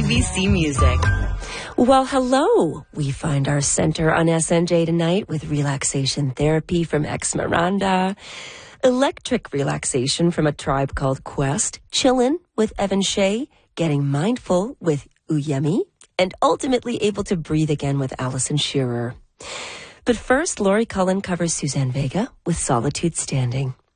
CBC Music. Well, hello. We find our center on SNJ tonight with relaxation therapy from Ex Miranda, electric relaxation from A Tribe Called Quest, chillin' with Evan Shea, getting mindful with Uyemi, and ultimately able to breathe again with Allison Shearer. But first, Laurie Cullen covers Suzanne Vega with Solitude Standing.